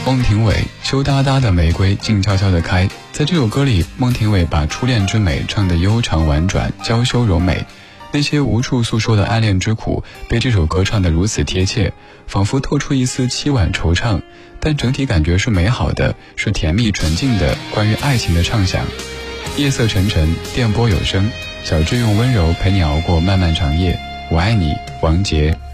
孟庭苇，羞答答的玫瑰静悄悄地开。在这首歌里，孟庭苇把初恋之美唱得悠长婉转，娇羞柔美。那些无处诉说的暗恋之苦，被这首歌唱得如此贴切，仿佛透出一丝凄婉惆怅，但整体感觉是美好的，是甜蜜纯净的关于爱情的畅想。夜色沉沉，电波有声，小智用温柔陪你熬过漫漫长夜。我爱你，王杰。